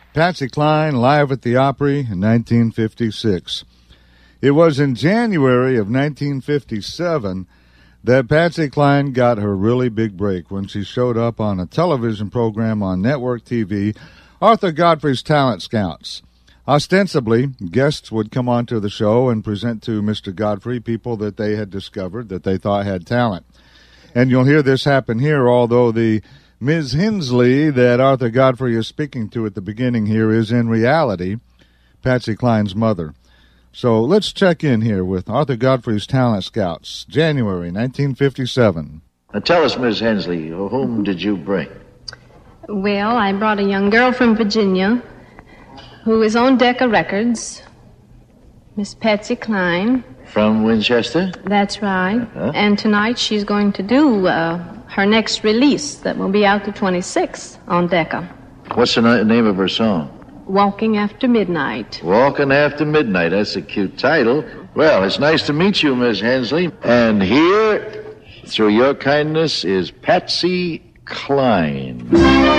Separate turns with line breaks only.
Patsy Cline live at the Opry in 1956. It was in January of 1957 that Patsy Cline got her really big break when she showed up on a television program on network TV, Arthur Godfrey's Talent Scouts. Ostensibly, guests would come onto the show and present to Mr. Godfrey people that they had discovered that they thought had talent. And you'll hear this happen here, although the Ms. Hensley that Arthur Godfrey is speaking to at the beginning here is in reality Patsy Cline's mother. So let's check in here with Arthur Godfrey's Talent Scouts, January 1957.
Now tell us, Ms. Hensley, whom did you bring?
Well, I brought a young girl from Virginia who is on Decca Records, Miss Patsy Cline.
From Winchester?
That's right. And tonight she's going to do her next release that will be out the 26th on Decca.
What's the name of her song?
Walking After Midnight.
Walking After Midnight. That's a cute title. Well, it's nice to meet you, Miss Hensley. And here, through your kindness, is Patsy Cline.